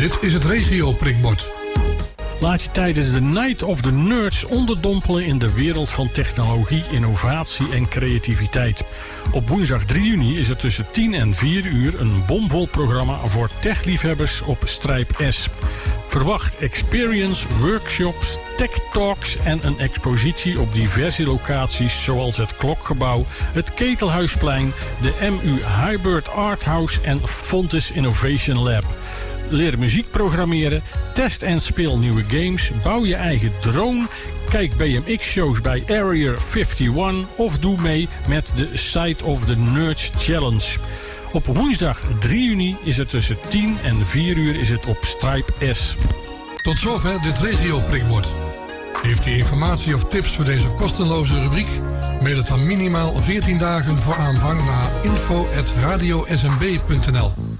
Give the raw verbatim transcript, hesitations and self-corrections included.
Dit is het regio-prikbord. Laat je tijdens de Night of the Nerds onderdompelen in de wereld van technologie, innovatie en creativiteit. Op woensdag drie juni is er tussen tien en vier uur een bomvol programma voor techliefhebbers op Strijp S. Verwacht experience, workshops, tech talks en een expositie op diverse locaties zoals het Klokgebouw, het Ketelhuisplein, de M U Hybrid Art House en Fontes Innovation Lab. Leer muziek programmeren, test en speel nieuwe games, bouw je eigen drone, kijk B M X-shows bij Area eenenvijftig of doe mee met de Side of the Nerds Challenge. Op woensdag drie juni is het tussen tien en vier uur is het op Strijp S. Tot zover dit regio-prikbord. Heeft u informatie of tips voor deze kostenloze rubriek? Mail het dan minimaal veertien dagen voor aanvang naar info at radio s m b punt n l.